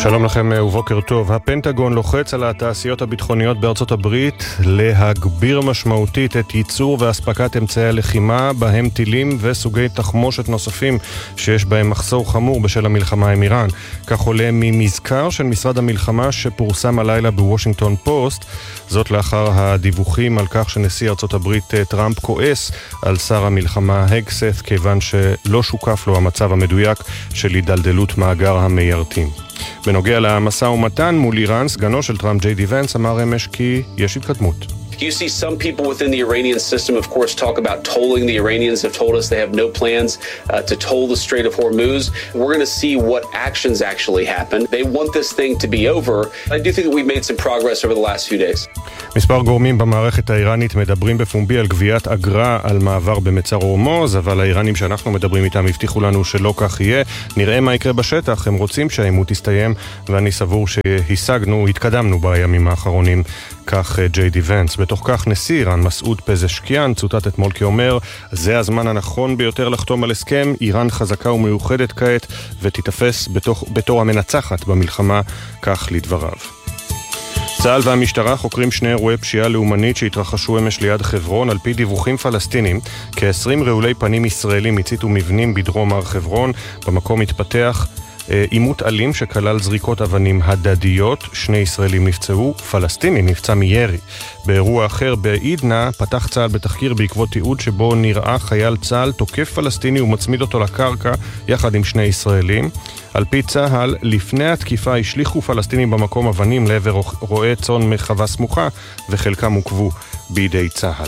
שלום לכם ובוקר טוב. הפנטגון לוחץ על התעשיות הביטחוניות בארצות הברית להגביר משמעותית את ייצור והספקת אמצעי הלחימה, בהם טילים וסוגי תחמושת נוספים שיש בהם מחסור חמור בשל המלחמה עם איראן. כך עולה ממזכר של משרד המלחמה שפורסם הלילה בוושינגטון פוסט, זאת לאחר הדיווחים על כך שנשיא ארצות הברית טראמפ כועס על שר המלחמה הגסת כיוון שלא שוקף לו המצב המדויק של הידלדלות מאגר המיירטים. בנוגע למשא ומתן מול איראן, סגנו של טראמפ ג'יי די ונס אמר אמש כי יש התקדמות. You see some people within the Iranian system, of course, talk about tolling. The Iranians have told us they have no plans to toll the Strait of Hormuz. We're going to see what actions actually happen. They want this thing to be over. I do think that we've made some progress over the last few days. מספר גורמים במערכת האיראנית מדברים בפומבי על גביית אגרה על מעבר במצר הורמוז, אבל האיראנים שאנחנו מדברים איתם הבטיחו לנו שלא כך יהיה. נראה מה יקרה בשטח. הם רוצים שהעימות יסתיים, ואני סבור התקדמנו בימים האחרונים, כך ג'יי די ונס. בתוך כך נשיא איראן מסעוד פזשקיאן צוטט אתמול כאומר, זה הזמן הנכון ביותר לחתום על הסכם, איראן חזקה ומאוחדת כעת ותתפס בתור המנצחת במלחמה, כך לדבריו. צה"ל והמשטרה חוקרים שני אירועי פשיעה לאומנית שהתרחשו אמש ליד חברון. על פי דיווחים פלסטינים, כ-20 רעולי פנים ישראלים הציתו מבנים בדרום הר חברון. במקום התפתח עימות אלים שכלל זריקות אבנים הדדיות. 2 ישראלים נפצעו, פלסטיני נפצע מירי. באירוע אחר בעידנה פתח צה"ל בתחקיר בעקבות תיעוד שבו נראה חייל צה"ל תוקף פלסטיני ומצמיד אותו לקרקע יחד עם 2 ישראלים. על פי צה"ל, לפני התקיפה השליחו פלסטינים במקום אבנים לעבר רועי צאן מחווה סמוכה, וחלקם עוכבו בידי צה"ל.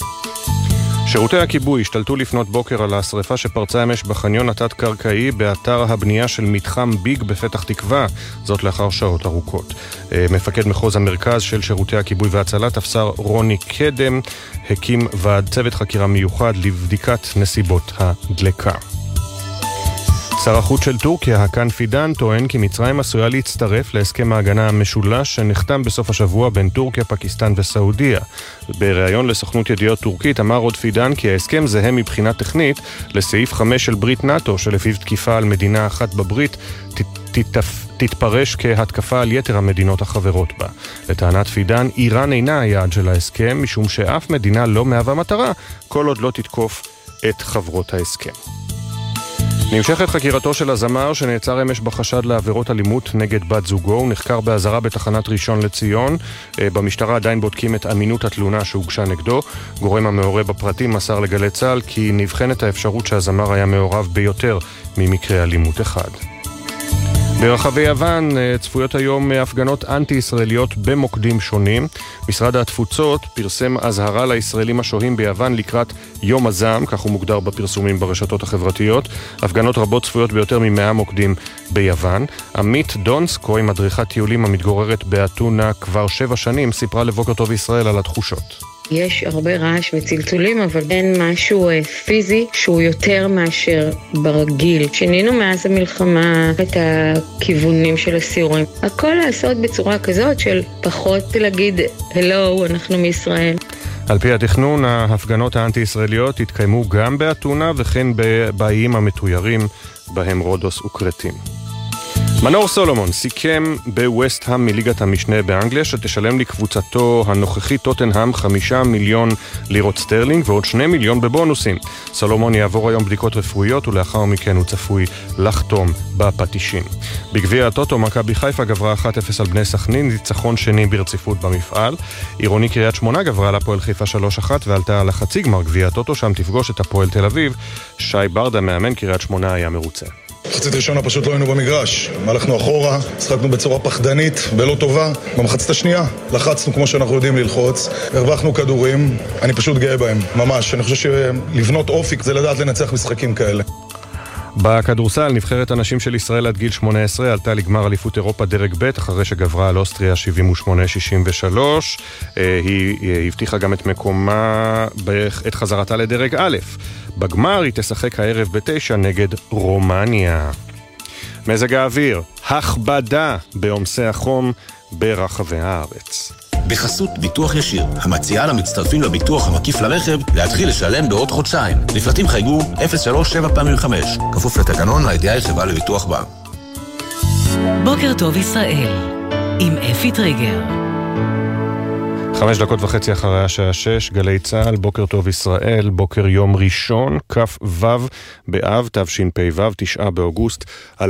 שירותי הכיבוי השתלטו לפנות בוקר על השריפה שפרצה אמש בחניון התת-קרקעי באתר הבנייה של מתחם ביג בפתח תקווה, זאת לאחר שעות ארוכות. מפקד מחוז המרכז של שירותי הכיבוי והצלה, תפסר רוני קדם, הקים ועד צוות חקירה מיוחד לבדיקת נסיבות הדלקה. שר החוץ של טורקיה, הקן פידן, טוען כי מצרים עשויה להצטרף להסכם ההגנה המשולש שנחתם בסוף השבוע בין טורקיה, פקיסטן וסעודיה. בריאיון לסוכנות ידיעות טורקית אמר עוד פידן כי ההסכם זהה מבחינה טכנית לסעיף 5 של ברית נאטו, שלפיו תקיפה על מדינה אחת בברית תתפרש כהתקפה על יתר המדינות החברות בה. לטענת פידן, איראן אינה היעד של ההסכם, משום שאף מדינה לא מהווה מטרה, כל עוד לא תתקוף את חברות ההסכם. נמשכת חקירתו של הזמר שנעצר אמש בחשד לעבירות אלימות נגד בת זוגו. הוא נחקר באזהרה בתחנת ראשון לציון. במשטרה עדיין בודקים את אמינות התלונה שהוגשה נגדו. גורם המעורה בפרטים מסר לגלי צה"ל כי נבחנת האפשרות שהזמר היה מעורב ביותר ממקרה אלימות אחד. ברחבי יוון צפויות היום הפגנות אנטי-ישראליות במוקדים שונים. משרד התפוצות פרסם אזהרה לישראלים השוהים ביוון לקראת יום הזעם, כך הוא מוגדר בפרסומים ברשתות החברתיות. הפגנות רבות צפויות ביותר מ100 מוקדים ביוון. עמית דונסקו, מדריכת טיולים המתגוררת באתונה כבר 7 שנים, סיפרה לבוקר טוב ישראל על התחושות. יש הרבה רעש וצלצולים, אבל אין משהו פיזי שהוא יותר מאשר ברגיל. שינינו מאז המלחמה את הכיוונים של הסיורים. הכל לעשות בצורה כזאת של פחות להגיד, הלו, אנחנו מישראל. על פי התכנון, ההפגנות האנטי-ישראליות התקיימו גם באתונה וכן באיים המתוירים, בהם רודוס וקרטים. מנור סולומון סיכם בווסט-האם מליגת המשנה באנגליה שתשלם לקבוצתו הנוכחית טוטנהאם 5 מיליון לירות סטרלינג ועוד 2 מיליון בבונוסים. סולומון יעבור היום בדיקות רפואיות ולאחר מכן הוא צפוי לחתום בפטישים. בגביע הטוטו מכבי חיפה גברה 1-0 על בני סכנין, ניצחון שני ברציפות במפעל. עירוני קריית שמונה גברה על הפועל חיפה 3-1 ועלתה על החצי גמר גביע הטוטו, שם תפגוש את הפועל תל אביב. שי ברדה, מאמן קריית שמונה, היה מרוצה. מחצית ראשונה פשוט לא היינו במגרש, הלכנו אחורה, שחקנו בצורה פחדנית ולא טובה. במחצית השנייה לחצנו כמו שאנחנו יודעים ללחוץ, הרווחנו כדורים, אני פשוט גאה בהם, ממש. אני חושב שלבנות אופק זה לדעת לנצח משחקים כאלה. בכדורסל, נבחרת הנשים של ישראל עד גיל 18 עלתה לגמר אליפות אירופה דרג ב' אחרי שגברה על אוסטריה 78-63. היא הבטיחה גם את מקומה, את חזרתה לדרג א'. בגמר היא תשחק הערב ב9 נגד רומניה. מזג האוויר, הכבדה בעומסי החום ברחבי הארץ. בחסות ביטוח ישיר, המציעה למצטרפים לביטוח המקיף לרכב להתחיל לשלם בעוד חודשיים. לפרטים חייגו 037 פעמים 5, כפוף לתקנון לידיעה חברה לביטוח בה. בוקר טוב ישראל, עם אפי טריגר. 5:30 אחרי השעה 6, גלי צהל, בוקר טוב ישראל, בוקר יום ראשון, כ"ו באב, תשפ"ו, 9 באוגוסט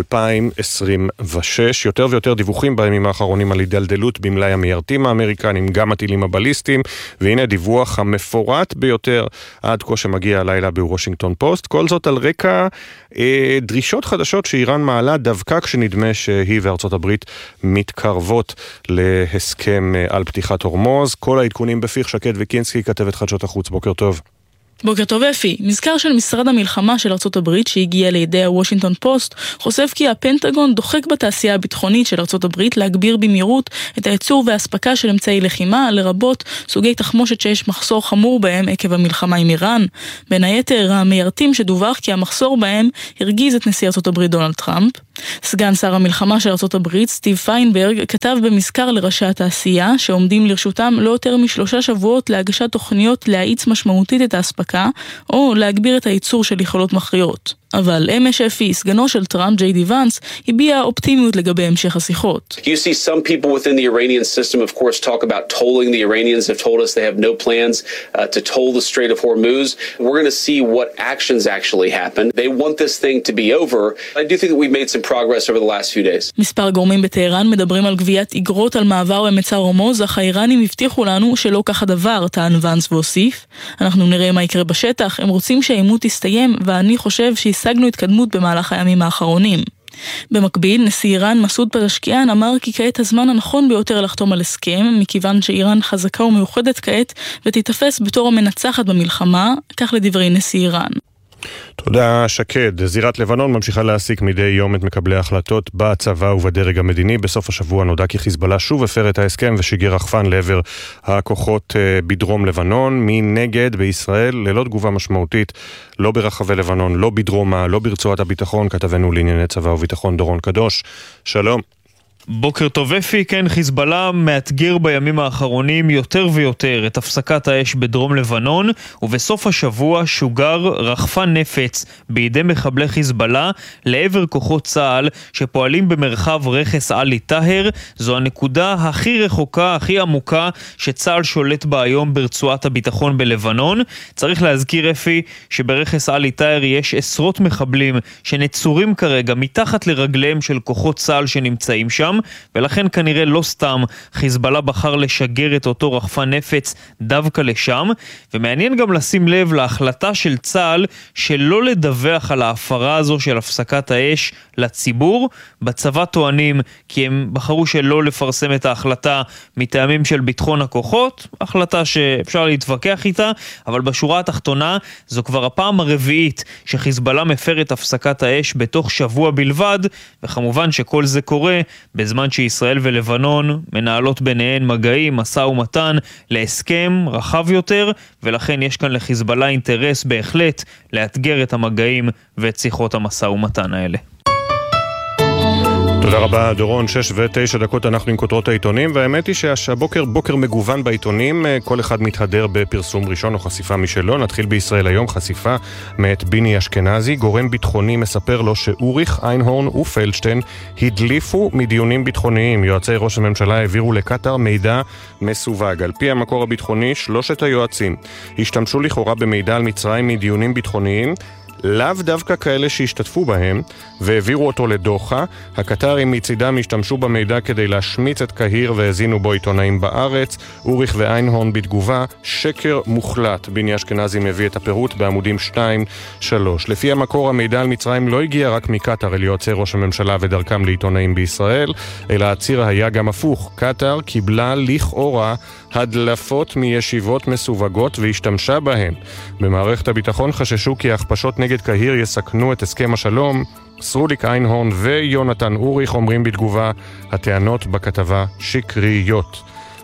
2026. יותר ויותר דיווחים בימים האחרונים על הידלדלות במלאי המיירטים האמריקנים, גם הטילים הבליסטיים, והנה דיווח המפורט ביותר עד כה שמגיע הלילה בוושינגטון פוסט. כל זאת על רקע דרישות חדשות שאיראן מעלה דווקא כשנדמה שהיא וארצות הברית מתקרבות להסכם על פתיחת הורמוז. כל העדכונים בפיך שקד וקינסקי, כתבת חדשות החוץ. בוקר טוב. בוקר טוב אפי. מזכר של משרד המלחמה של ארצות הברית שהגיע לידי הוושינגטון פוסט חושף כי הפנטגון דוחק בתעשייה הביטחונית של ארצות הברית להגביר במהירות את הייצור וההספקה של אמצעי לחימה, לרבות סוגי תחמושת שיש מחסור חמור בהם עקב המלחמה עם איראן. בין היתר המיירטים שדווח כי המחסור בהם הרגיז את נשיא ארצות הברית דונלד טראמפ. סגן שר המלחמה של ארצות הברית סטיב פיינברג כתב במזכר לראשי התעשייה שעומדים לרשותם לא יותר מ3 שבועות להגשת תוכניות להאיץ משמעותית את ההספקה או להגביר את הייצור של יכולות מכריעות. אבל אמש אפי, סגנו של טראמפ, ג'יי די ואנס, הביע אופטימיות לגבי המשך השיחות. You see some people within the Iranian system, of course, talk about tolling. The Iranians have told us they have no plans to toll the Strait of Hormuz. We're going to see what actions actually happen. They want this thing to be over. I do think that we've made some progress over the last few days. מספר גורמים בטהרן מדברים על גביית אגרות על מעבר במצר הורמוז, אך האיראנים הבטיחו לנו שלא כך הדבר, טען ואנס והוסיף. אנחנו נראה מה יקרה בשטח, הם רוצים שהעימות יסתיים, ואני חושב שהשגנו התקדמות במהלך הימים האחרונים. במקביל, נשיא איראן מסעוד פזשקיאן אמר כי כעת הזמן הנכון ביותר לחתום על הסכם, מכיוון שאיראן חזקה ומאוחדת כעת ותתפס בתור המנצחת במלחמה, כך לדברי נשיא איראן. תודה שקד. זירת לבנון ממשיכה להעסיק מדי יום את מקבלי ההחלטות בצבא ובדרג המדיני. בסוף השבוע נודע כי חיזבאללה שוב הפר את ההסכם ושיגר רחפן לעבר הכוחות בדרום לבנון. מנגד בישראל ללא תגובה משמעותית, לא ברחבי לבנון, לא בדרומה, לא ברצועת הביטחון. כתבנו לענייני צבא וביטחון דורון קדוש, שלום. בוקר טוב אפי. כן, חיזבאללה מאתגר בימים האחרונים יותר ויותר את הפסקת האש בדרום לבנון, ובסוף השבוע שוגר רחפן נפץ בידי מחבלי חיזבאללה לעבר כוחות צה"ל שפועלים במרחב רכס עלי טהר. זו הנקודה הכי רחוקה, הכי עמוקה שצה"ל שולט בה היום ברצועת הביטחון בלבנון. צריך להזכיר אפי שברכס עלי טהר יש עשרות מחבלים שנצורים כרגע מתחת לרגליהם של כוחות צה"ל שנמצאים שם, ולכן כנראה לא סתם חיזבאללה בחר לשגר את אותו רחפן נפץ דווקא לשם. ומעניין גם לשים לב להחלטה של צה"ל שלא לדווח על ההפרה הזו של הפסקת האש לציבור. בצבא טוענים כי הם בחרו שלא לפרסם את ההחלטה מטעמים של ביטחון הכוחות, החלטה שאפשר להתווכח איתה, אבל בשורה התחתונה זו כבר הפעם הרביעית שחיזבאללה מפר את הפסקת האש בתוך שבוע בלבד, וכמובן שכל זה קורה בזמן שישראל ולבנון מנהלות ביניהן מגעים, משא ומתן להסכם רחב יותר, ולכן יש כאן לחיזבאללה אינטרס בהחלט לאתגר את המגעים ואת שיחות המשא ומתן האלה. תודה רבה דורון. 6:09 אנחנו עם כותרות העיתונים, והאמת היא שהבוקר בוקר מגוון בעיתונים, כל אחד מתהדר בפרסום ראשון או חשיפה משלו. נתחיל בישראל היום, חשיפה מאת ביני אשכנזי. גורם ביטחוני מספר לו שאוריך, איינהורן ופלדשטיין הדליפו מדיונים ביטחוניים. יועצי ראש הממשלה העבירו לקטר מידע מסווג. על פי המקור הביטחוני, 3 היועצים השתמשו לכאורה במידע על מצרים מדיונים ביטחוניים, לאו דווקא כאלה שהשתתפו בהם, והעבירו אותו לדוחה. הקטרים מצידם השתמשו במידע כדי להשמיץ את קהיר והזינו בו עיתונאים בארץ. אוריך ואיינהורן בתגובה, שקר מוחלט. ביני אשכנזי מביא את הפירוט בעמודים 2-3. לפי המקור, המידע על מצרים לא הגיע רק מקטר אל יועצי ראש הממשלה ודרכם לעיתונאים בישראל, אלא הציר היה גם הפוך. קטר קיבלה לכאורה הדלפות מישיבות מסווגות והשתמשה בהן. במערכת הביטחון חששו כי ההכפשות נגד קהיר יסכנו את הסכם השלום. סרוליק איינהורן ויונתן אוריך אומרים בתגובה, הטענות בכתבה שקריות.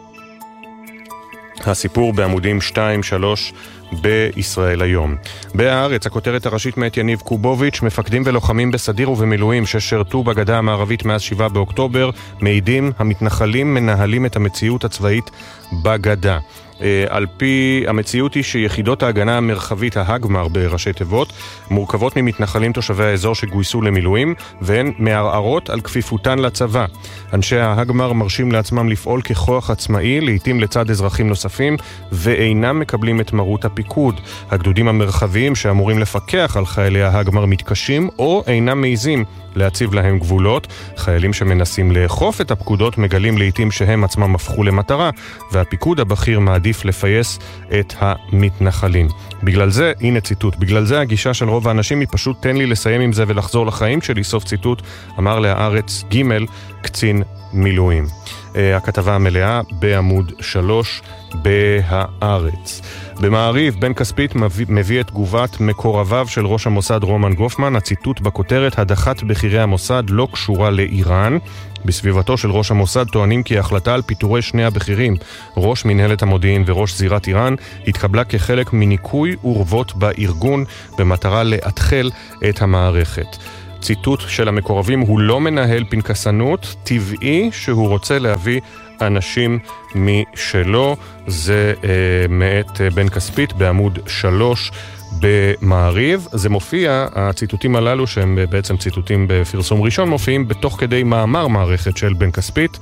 הסיפור בעמודים 2-3 בישראל היום. בהארץ, הכותרת הראשית מאת יניב קובוביץ', מפקדים ולוחמים בסדיר ובמילואים ששרתו בגדה המערבית מאז 7 באוקטובר, מעידים המתנחלים מנהלים את המציאות הצבאית בגדה. על פי המציאות היא שיחידות ההגנה המרחבית, ההגמר בראשי תיבות, מורכבות ממתנחלים תושבי האזור שגויסו למילואים, והן מערערות על כפיפותן לצבא. אנשי ההגמר מרשים לעצמם לפעול ככוח עצמאי, לעתים לצד אזרחים נוספים, ואינם מקבלים את מרות הפיקוד. הגדודים המרחביים שאמורים לפקח על חיילי ההגמר מתקשים או אינם מעיזים להציב להם גבולות. חיילים שמנסים לאכוף את הפקודות מגלים לעתים שהם עצמם הפכו למטרה, והפיקוד הבכיר מעדיף לפייס את המתנחלים. בגלל זה, הנה ציטוט, בגלל זה הגישה של רוב האנשים היא פשוט תן לי לסיים עם זה ולחזור לחיים שלי, סוף ציטוט, אמר להארץ ג' קצין מילואים. הכתבה המלאה בעמוד 3 בהארץ. במעריב, בן כספית מביא את תגובת מקורביו של ראש המוסד רומן גופמן. הציטוט בכותרת, הדחת בכירי המוסד לא קשורה לאיראן. בסביבתו של ראש המוסד טוענים כי ההחלטה על פיטורי שני הבכירים, ראש מנהלת המודיעין וראש זירת איראן, התקבלה כחלק מניקוי עורבות בארגון במטרה לאתחל את המערכת. ציטוט של המקורבים, הוא לא מנהל פנקסנות, טבעי שהוא רוצה להביא אנשים משלו. זה מאת בן כספית בעמוד 3 במעריב. זה מופיע, הציטוטים הללו שהם בעצם ציטוטים בפרסום ראשון, מופיעים בתוך כדי מאמר מערכת של בן כספית,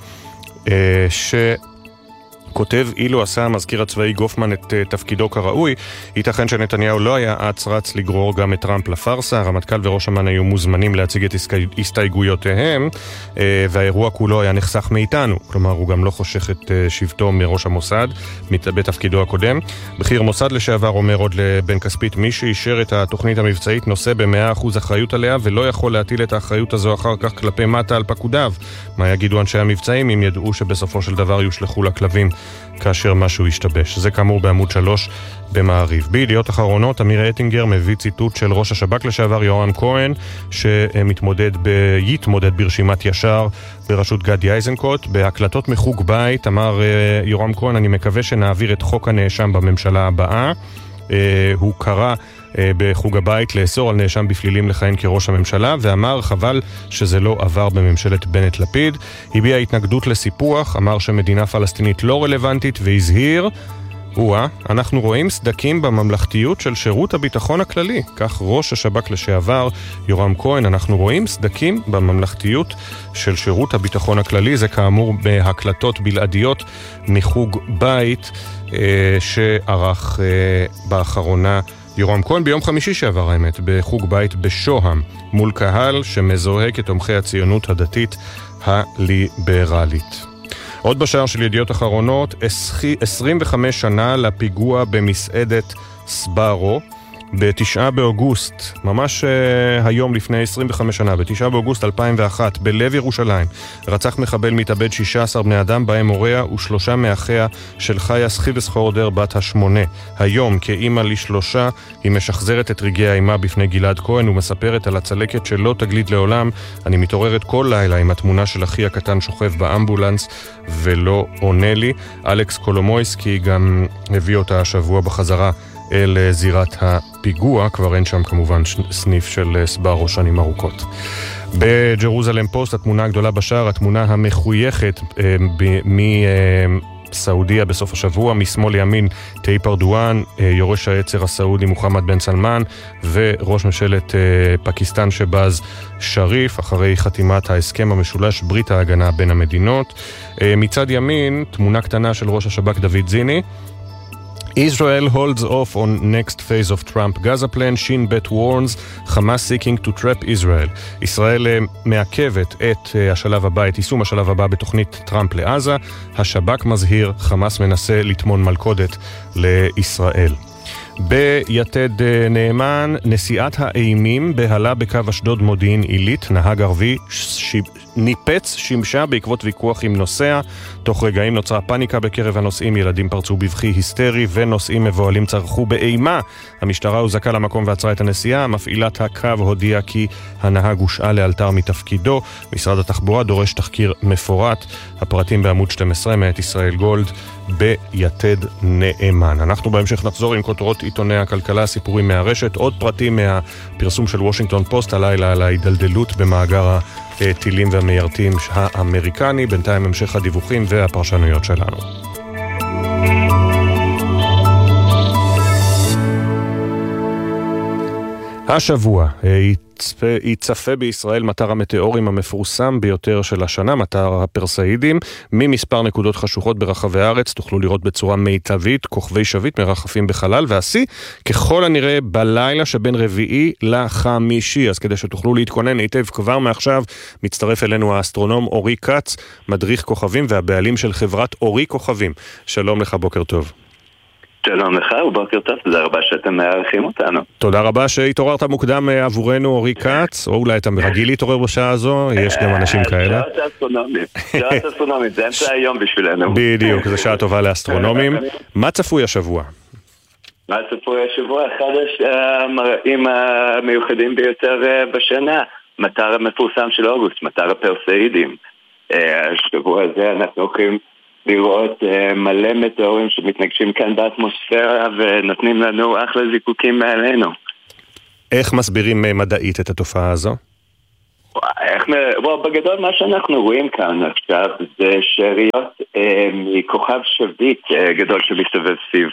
כותב, אילו עשה המזכיר הצבאי גופמן את תפקידו כראוי, ייתכן שנתניהו לא היה רץ לגרור גם את טראמפ לפרסה. הרמטכ"ל וראש אמ"ן היו מוזמנים להציג את הסתייגויותיהם, והאירוע כולו היה נחסך מאיתנו. כלומר, הוא גם לא חושך את שבטו מראש המוסד בתפקידו הקודם. בכיר מוסד לשעבר אומר עוד לבן כספית, מי שאישר את התוכנית המבצעית נושא ב100% אחריות עליה, ולא יכול להטיל את האחריות הזו אחר כך כלפי מטה על פקודיו. מה יגידו אנשי המבצעים אם ידעו שבסופו של דבר יושלחו לכלבים כאשר משהו ישתבש? זה כאמור בעמוד 3 במעריב. בידיעות אחרונות, אמיר אטינגר מביא ציטוט של ראש השב"כ לשעבר יורם כהן, שיתמודד ברשימת ישר בראשות גדי איזנקוט. בהקלטות מחוג בית אמר יורם כהן, אני מקווה שנעביר את חוק הנאשם בממשלה הבאה. הוא קרא בחוג הבית לאסור על נאשם בפלילים לכהן כראש הממשלה, ואמר חבל שזה לא עבר בממשלת בנט לפיד. הביע התנגדות לסיפוח, אמר שמדינה פלסטינית לא רלוונטית, והזהיר, אנחנו רואים סדקים בממלכתיות של שירות הביטחון הכללי. כך ראש השב"כ לשעבר יורם כהן, אנחנו רואים סדקים בממלכתיות של שירות הביטחון הכללי. זה כאמור בהקלטות בלעדיות מחוג בית שערך באחרונה יורם כהן ביום חמישי שעבר, האמת, בחוג בית בשוהם, מול קהל שמזוהה כתומכי הציונות הדתית הליברלית. עוד בשער של ידיעות אחרונות, 25 שנה לפיגוע במסעדת סבארו, ב9 באוגוסט, ממש היום לפני 25 שנה, ב9 באוגוסט 2001, בלב ירושלים, רצח מחבל מתאבד 16 בני אדם, בהם הוריה ו3 מאחיה של חיה סחיבס חורדר בת ה8. היום, כאימא ל3, היא משחזרת את רגעי האימה בפני גלעד כהן ומספרת על הצלקת שלא תגליד לעולם. אני מתעוררת כל לילה עם התמונה של אחי הקטן שוכב באמבולנס ולא עונה לי. אלכס קולומויסקי גם הביא אותה השבוע בחזרה אל זירת הפיגוע, כבר אין שם כמובן סניף של סבארו שנים ארוכות. בג'רוזלם פוסט, התמונה הגדולה בשער, התמונה המחויכת מסעודיה בסוף השבוע, משמאל לימין טייפ ארדואן, יורש העצר הסעודי מוחמד בן סלמן, וראש ממשלת פקיסטן שבאז שריף, אחרי חתימת ההסכם המשולש ברית ההגנה בין המדינות. מצד ימין, תמונה קטנה של ראש השב"כ דוד זיני, Israel holds off on next phase of Trump Gaza plan. Shin Bet warns Hamas seeking to trap Israel. ישראל מעכבת את השלב הבא, את יישום השלב הבא בתוכנית טראמפ לעזה. השב"כ מזהיר, חמאס מנסה לטמון מלכודת לישראל. ביתד נאמן, נסיעת האימים בהלה בקו אשדוד מודיעין עילית, נהג ערבי ניפץ שמשה בעקבות ויכוח עם נוסע. תוך רגעים נוצרה פאניקה בקרב הנוסעים, ילדים פרצו בבכי היסטרי ונוסעים מבועלים צרחו באימה. המשטרה הוזעקה למקום ועצרה את הנסיעה. מפעילת הקו הודיעה כי הנהג הושעה לאלתר מתפקידו. משרד התחבורה דורש תחקיר מפורט. הפרטים בעמוד 12 מאת ישראל גולד ביתד נאמן. אנחנו בהמשך נחזור עם כותרות עיתוני הכלכלה, סיפורים מהרשת, עוד פרטים מהפרסום של וושינגטון פוסט הלילה על ההידלדלות במאגר הטילים והמיירטים האמריקני. בינתיים המשך הדיווחים והפרשנויות שלנו. השבוע יצפה בישראל מטר המטאורים המפורסם ביותר של השנה, מטר הפרסאידים, ממספר נקודות חשוכות ברחבי הארץ. תוכלו לראות בצורה מיטבית כוכבי שביט מרחפים בחלל, והשיא ככל הנראה בלילה שבין רביעי לחמישי. אז כדי שתוכלו להתכונן היטב כבר מעכשיו, מצטרף אלינו האסטרונום אורי קץ, מדריך כוכבים והבעלים של חברת אורי כוכבים. שלום לך, בוקר טוב. שלום לך ובוקר טוב, תודה רבה שאתם מארחים אותנו. תודה רבה שהתעוררת מוקדם עבורנו, אורי קץ, או אולי אתה רגיל להתעורר בשעה הזו, יש גם אנשים כאלה. שעת אסטרונומית, זה אמצע היום בשבילנו. בדיוק, זו שעה טובה לאסטרונומים. מה צפוי השבוע? מה צפוי השבוע? אחד המראים המיוחדים ביותר בשנה, מטר המפורסם של אוגוסט, מטר הפרסאידים. השבוע הזה אנחנו הולכים לראות מלא מטאורים שמתנגשים כאן באטמוספירה ונותנים לנו אחלה זיקוקים מעלינו. איך מסבירים מדעית את התופעה הזו? בגדול מה שאנחנו רואים כאן עכשיו זה שאריות מכוכב שביט גדול שמסתובב סביב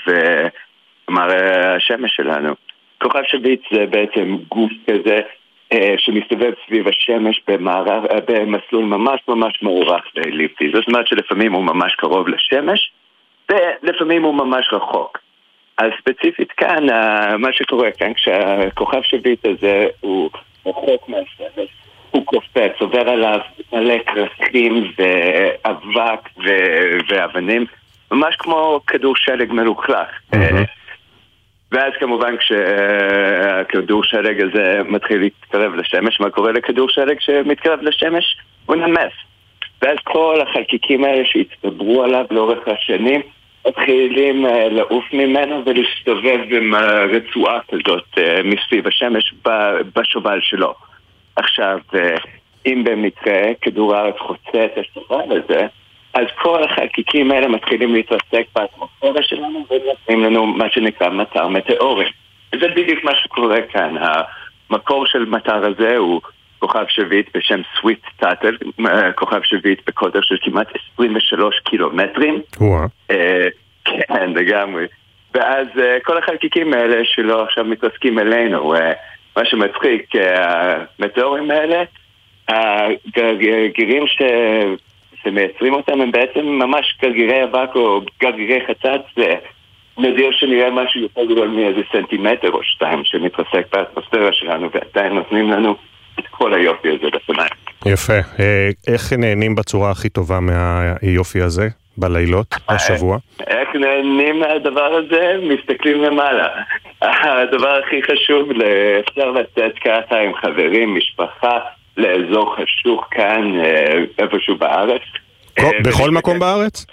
השמש שלנו. כוכב שביט זה בעצם גוף כזה שמסתובב סביב השמש במסלול ממש ממש מעורך ואליפטי. זאת אומרת שלפעמים הוא ממש קרוב לשמש ולפעמים הוא ממש רחוק. אז ספציפית כאן, מה שקורה כאן כשהכוכב שביט הזה הוא רחוק מהשמש, הוא קופץ, עובר עליו מלא קרחים ואבק ואבנים, ממש כמו כדור שלג מלוכלך. ואז כמובן כשהכדור שלג הזה מתחיל להתקרב לשמש, מה קורה לכדור שלג שמתקרב לשמש? הוא נמס. ואז כל החלקיקים האלה שהצטברו עליו לאורך השנים מתחילים לעוף ממנו ולהסתובב עם רצועה כזאת מסביב השמש בשובל שלו. עכשיו, אם במקרה כדור הארץ חוצה את השובל הזה, אז כל החלקיקים האלה מתחילים להתרסק באטמוספירה שלנו ונותנים לנו מה שנקרא מטר מטאורים. וזה בדיוק מה שקורה כאן. המקור של מטר הזה הוא כוכב שביט בשם סוויט טאטל, כוכב שביט בקוטר של כמעט 23 קילומטרים. כן, לגמרי. ואז כל החלקיקים האלה שלא עכשיו מתרסקים אלינו, מה שמצחיק, המטאורים האלה, הגרגירים שמייצרים אותם הם בעצם ממש גרגירי אבק או גרגירי חצץ, נדיר שנראה משהו יותר גדול מאיזה סנטימטר או שתיים שמתרסק באטמוספירה שלנו, ועדיין נותנים לנו את כל היופי הזה בשמיים. יפה. איך נהנים בצורה הכי טובה מהיופי הזה בלילות, השבוע? איך נהנים מהדבר הזה? מסתכלים למעלה. הדבר הכי חשוב, אפשר לצאת ככה עם חברים, משפחה, לאזור חשוך כאן, איפשהו בארץ. בכל מקום בארץ?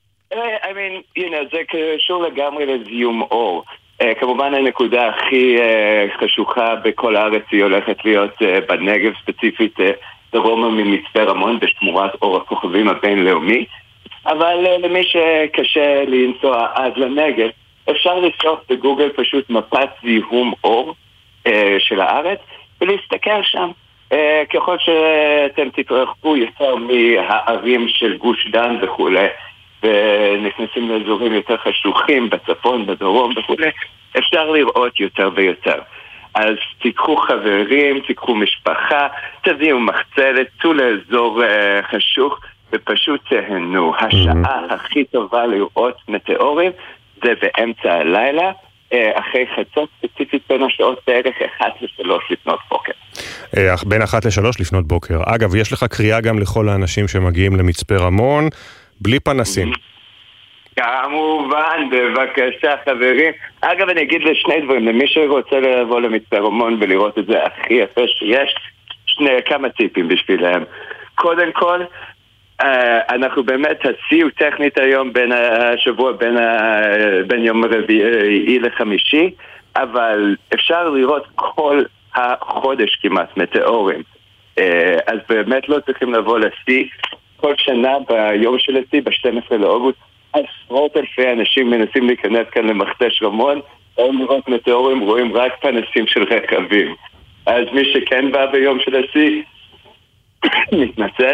זה קשור לגמרי לזיום אור. כמובן הנקודה הכי חשוכה בכל הארץ היא הולכת להיות בנגב, ספציפית דרומה ממצפה רמון בשמורת אור הכוכבים הבינלאומי. אבל למי שקשה לנסוע אז לנגב, אפשר לשלוח בגוגל פשוט מפת זיהום אור של הארץ ולהסתכל שם. ככל שאתם תתרחקו יותר מהערים של גוש דן וכו' ונכנסים לאזורים יותר חשוכים בצפון, בדרום וכו', אפשר לראות יותר ויותר. אז תיקחו חברים, תיקחו משפחה, תביאו מחצלת, צאו לאזור חשוך ופשוט תהנו. השעה הכי טובה לראות מטאורים זה באמצע הלילה, אחרי חצות, ספציפית בין השעות בערך 1-3 לפנות בוקר. בין 1-3 לפנות בוקר. אגב, יש לך קריאה גם לכל האנשים שמגיעים למצפה רמון, בלי פנסים. כמובן, בבקשה חברים. אגב, אני אגיד לשני דברים, למי שרוצה לבוא למצפה רמון ולראות את זה הכי יפה שיש, כמה טיפים בשבילם. קודם כל, אנחנו באמת הציעו טכנית היום בין השבוע, בין יום רביעי לחמישי, אבל אפשר לראות כל החודש כמעט מטאורים. אז באמת לא צריכים לבוא לשיא. כל שנה ביום של השיא, ב-12 לאוגוסט, עשרות אלפי אנשים מנסים להיכנס כאן למכתש רמון, או לראות מטאורים, רואים רק פנסים של רכבים. אז מי שכן בא ביום של השיא, מתנצל,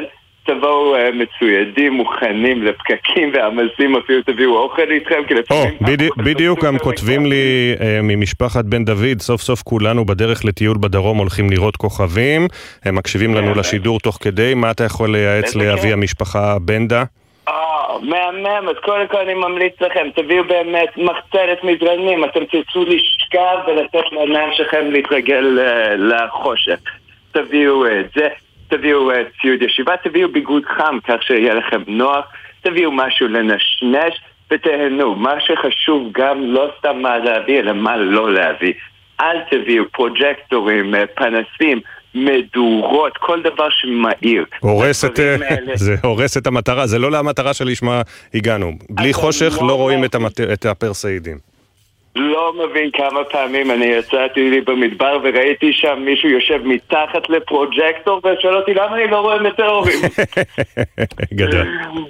תבואו מצוידים, מוכנים לפקקים ועמסים, אפילו תביאו אוכל איתכם. בדיוק גם כותבים לי ממשפחת בן דוד, סוף סוף כולנו בדרך לטיול בדרום הולכים לראות כוכבים, הם מקשיבים לנו לשידור תוך כדי, מה אתה יכול לייעץ לאבי המשפחה בנדה? מהמם, אז קודם כל אני ממליץ לכם, תביאו באמת מחצרת מזרנים, אתם תצאו לשכב ולתת לעיניים שלכם להתרגל לחושך. תביאו את זה, תביאו ציוד ישיבה, תביאו ביגוד חם כך שיהיה לכם נוח, תביאו משהו לנשנש ותהנו. מה שחשוב גם לא סתם מה להביא, אלא מה לא להביא. אל תביאו פרוג'קטורים, פנסים, מדורות, כל דבר שמאיר. זה הורס את המטרה, זה לא למטרה שלשמה הגענו. בלי חושך לא רואים את הפרסאידים. לא מבין כמה פעמים אני יצאתי לי במדבר וראיתי שם מישהו יושב מתחת לפרוג'קטור ושאל אותי למה אני לא רואה מטאורים. גדול.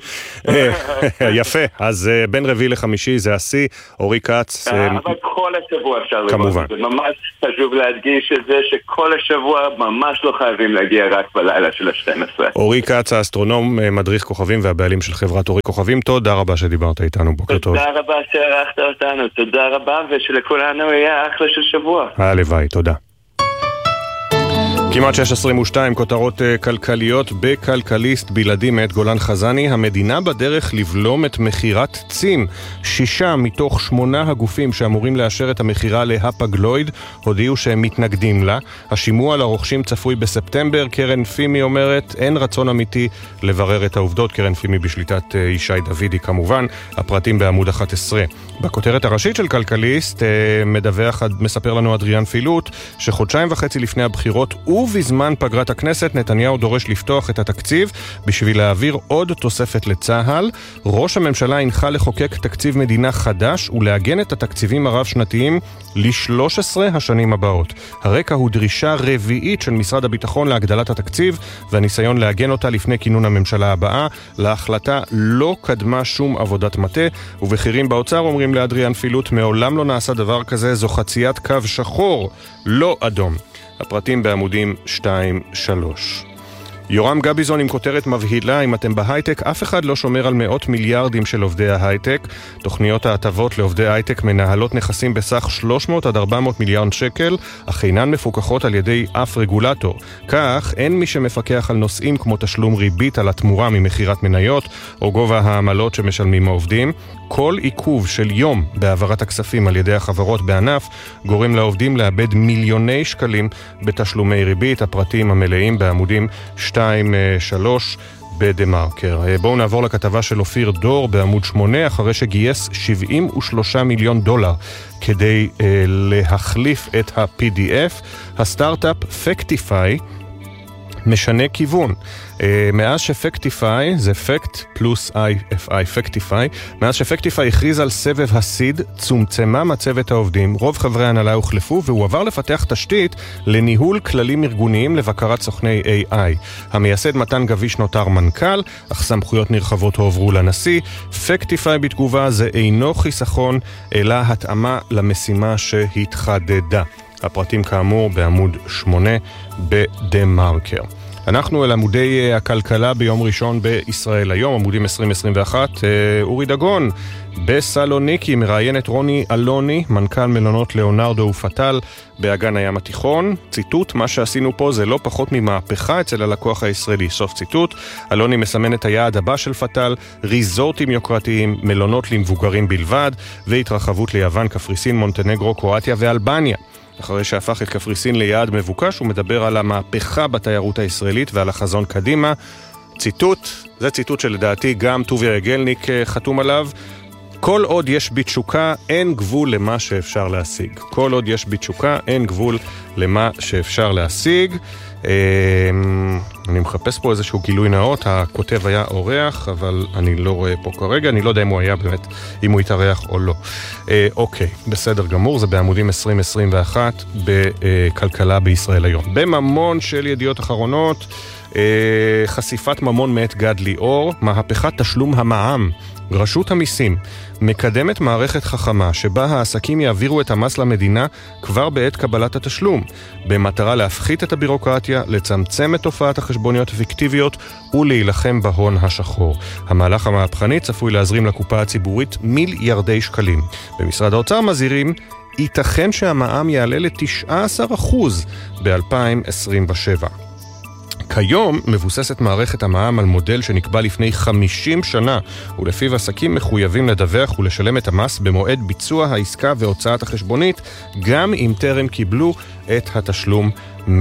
יפה, אז בין רביעי לחמישי זה השיא, אורי כץ. אבל כל השבוע אפשר לראות. זה ממש חשוב להדגיש את זה שכל השבוע ממש לא חייבים להגיע רק בלילה של ה-12. אורי כץ, האסטרונום, מדריך כוכבים והבעלים של חברת אורי כוכבים, תודה רבה שדיברת איתנו, בוקר טוב. תודה רבה שערכת אותנו, תודה רבה. ושלכולנו יהיה אחלה של שבוע. הלוואי, תודה. כמעט 6:22 כותרות כלכליות בכלכליסט בלעדי מאת גולן חזני. המדינה בדרך לבלום את מחירת צים. 6 מתוך 8 הגופים שאמורים לאשר את המחירה להפגלויד הודיעו שהם מתנגדים לה. השימוע לרוכשים צפוי בספטמבר. קרן פימי אומרת אין רצון אמיתי לברר את העובדות. קרן פימי בשליטת ישי דוידי כמובן. הפרטים בעמוד 11. בכותרת הראשית של כלכליסט מספר לנו אדריאן פילוט שחודשיים וחצי לפני הבחירות ובזמן פגרת הכנסת נתניהו דורש לפתוח את התקציב בשביל להעביר עוד תוספת לצהל. ראש הממשלה הנחה לחוקק תקציב מדינה חדש ולהגן את התקציבים הרב-שנתיים ל-13 השנים הבאות. הרקע הוא דרישה רביעית של משרד הביטחון להגדלת התקציב והניסיון להגן אותה לפני כינון הממשלה הבאה. להחלטה לא קדמה שום עבודת מטה, ובכירים באוצר אומרים לאדריאן פילוט מעולם לא נעשה דבר כזה, זו חציית קו שחור, לא אדום. הפרטים בעמודים 2-3. יורם גביזון עם כותרת מבהילה, אם אתם בהייטק, אף אחד לא שומר על מאות מיליארדים של עובדי ההייטק. תוכניות ההטבות לעובדי ההייטק מנהלות נכסים בסך 300 עד 400 מיליארד שקל, אך אינן מפוקחות על ידי אף רגולטור. כך, אין מי שמפקח על נושאים כמו תשלום ריבית על התמורה ממחירת מניות, או גובה העמלות שמשלמים העובדים. כל עיכוב של יום בהעברת הכספים על ידי החברות בענף גורם לעובדים לאבד מיליוני שקלים בתשלומי ריבית. הפרטים המלאים בעמודים 2-3 בדה-מרקר. בואו נעבור לכתבה של אופיר דור בעמוד 8, אחרי שגייס $73 מיליון כדי להחליף את ה-PDF. הסטארט-אפ פקטיפיי משנה כיוון. מאז שפקטיפיי, זה פקט פלוס IFI, פקטיפיי, מאז שפקטיפיי הכריז על סבב הסיד, צומצמה מצבת העובדים, רוב חברי ההנהלה הוחלפו, והוא עבר לפתח תשתית לניהול כללים ארגוניים לבקרת סוכני AI. המייסד מתן גביש נותר מנכ"ל, אך סמכויות נרחבות הועברו לנשיא. פקטיפיי בתגובה זה אינו חיסכון, אלא התאמה למשימה שהתחדדה. הפרטים כאמור בעמוד 8 בדה-מרקר. אנחנו אל עמודי הכלכלה ביום ראשון בישראל היום, עמודים 2021. אורי דגון בסלוניקי מראיין את רוני אלוני, מנכ"ל מלונות ליאונרדו ופטל באגן הים התיכון. ציטוט, מה שעשינו פה זה לא פחות ממהפכה אצל הלקוח הישראלי, סוף ציטוט. אלוני מסמן את היעד הבא של פטל, ריזורטים יוקרתיים, מלונות למבוגרים בלבד, והתרחבות ליוון, קפריסין, מונטנגרו, קרואטיה ואלבניה. אחרי שהפך את קפריסין ליעד מבוקש, הוא מדבר על המהפכה בתיירות הישראלית ועל החזון קדימה. ציטוט, זה ציטוט שלדעתי גם טוביה יגלניק חתום עליו. כל עוד יש בתשוקה, אין גבול למה שאפשר להשיג. כל עוד יש בתשוקה, אין גבול למה שאפשר להשיג. אני מחפש פה איזשהו גילוי נאות, הכותב היה אורח, אבל אני לא רואה פה כרגע, אני לא יודע אם הוא היה באמת, אם הוא התארח או לא. אוקיי, בסדר גמור, זה בעמודים 2021 בכלכלה בישראל היום. בממון של ידיעות אחרונות, חשיפת ממון מאת גד ליאור, מהפכת תשלום המע"מ. רשות המיסים מקדמת מערכת חכמה שבה העסקים יעבירו את המס למדינה כבר בעת קבלת התשלום, במטרה להפחית את הבירוקרטיה, לצמצם את תופעת החשבוניות הפיקטיביות ולהילחם בהון השחור. המהלך המהפכני צפוי להזרים לקופה הציבורית מיליארדי שקלים. במשרד האוצר מזהירים, ייתכן שהמע"מ יעלה ל-19% ב-2027. כיום מבוססת מערכת המע"מ על מודל שנקבע לפני 50 שנה, ולפיו עסקים מחויבים לדווח ולשלם את המס במועד ביצוע העסקה והוצאת החשבונית, גם אם טרם קיבלו את התשלום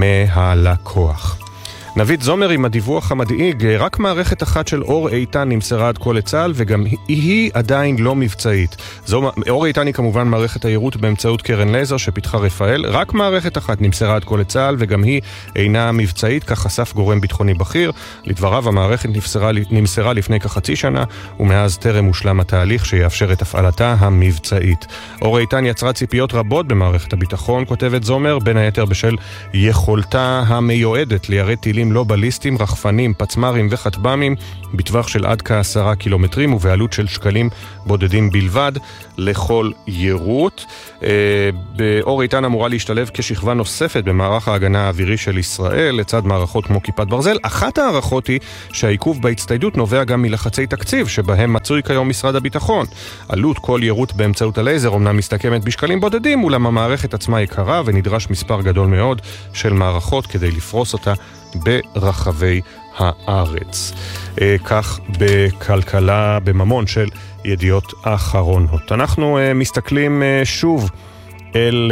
מהלקוח. נבית זומר עם הדיווח המדאיג, רק מערכת אחת של אור איתן נמסרה עד כה לצה"ל, וגם היא עדיין לא מבצעית. אור איתן היא כמובן מערכת היירוט באמצעות קרן לייזר שפיתחה רפאל, רק מערכת אחת נמסרה עד כה לצה"ל, וגם היא אינה מבצעית, כך חשף גורם ביטחוני בכיר. לדבריו, המערכת נמסרה לפני כחצי שנה, ומאז טרם הושלם התהליך שיאפשר את הפעלתה המבצעית. אור איתן יצרה ציפיות רבות במערכת הביטחון, כותבת זומר, בין היתר בשל יכולתה המיועדת ליירט טילים לא בליסטים, רחפנים, פצמרים וחטבמים בטווח של עד כ10 קילומטרים ובעלות של שקלים בודדים בלבד לכל יירוט. באור איתן אמורה להשתלב כשכבה נוספת במערך ההגנה האווירי של ישראל לצד מערכות כמו כיפת ברזל. אחת הערכות היא שהעיכוב בהצטיידות נובע גם מלחצי תקציב שבהם מצוי כיום משרד הביטחון. עלות כל יירוט באמצעות הלייזר אומנם מסתכמת בשקלים בודדים, אולם המערכת עצמה יקרה ונדרש מספר גדול מאוד של מערכות כדי לפרוס אותה ברחבי הארץ. כך בכלכלה בממון של ידיעות אחרונות. אנחנו מסתכלים שוב אל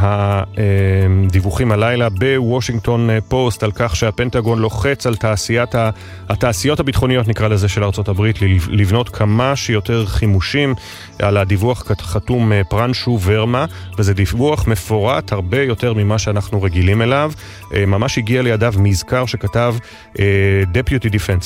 הדיווחים הלילה בוושינגטון פוסט על כך שהפנטגון לוחץ על התעשיות הביטחוניות, נקרא לזה, של ארצות הברית, לבנות כמה שיותר חימושים. על הדיווח חתום פרנשו ורמה, וזה דיווח מפורט הרבה יותר ממה שאנחנו רגילים אליו. ממש הגיע לידיו מזכר שכתב Deputy Defense,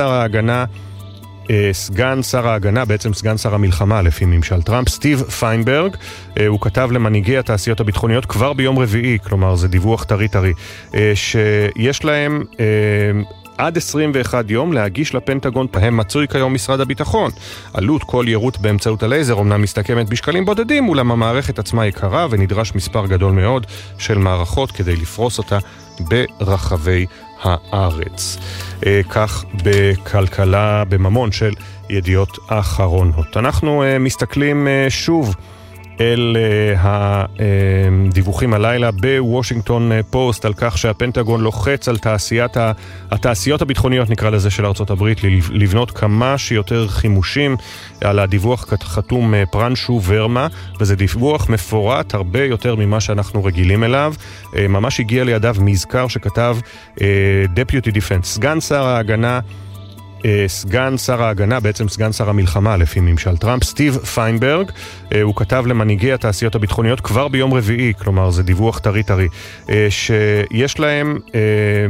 סגן שר ההגנה, בעצם סגן שר המלחמה לפי ממשל טראמפ, סטיב פיינברג. הוא כתב למנהיגי התעשיות הביטחוניות כבר ביום רביעי, כלומר זה דיווח טרי, שיש להם עד 21 יום להגיש לפנטגון בהם מצוי כיום משרד הביטחון. עלות כל יירוט באמצעות הלייזר אומנם מסתכמת בשקלים בודדים, אולם המערכת עצמה יקרה ונדרש מספר גדול מאוד של מערכות כדי לפרוס אותה ברחבי הארץ. כך בכלכלה בממון של ידיעות אחרונות. אנחנו מסתכלים שוב אל הדיווחים הלילה בוושינגטון פוסט על כך שהפנטגון לוחץ על התעשיות הביטחוניות, נקרא לזה, של ארצות הברית, לבנות כמה שיותר חימושים. על הדיווח חתום פרנשו ורמה, וזה דיווח מפורט הרבה יותר ממה שאנחנו רגילים אליו. ממש הגיע לידיו מזכר שכתב Deputy Defense, סגן שר ההגנה, בעצם סגן שר המלחמה לפי ממשל טראמפ, סטיב פיינברג. הוא כתב למנהיגי התעשיות הביטחוניות כבר ביום רביעי, כלומר זה דיווח טרי, שיש להם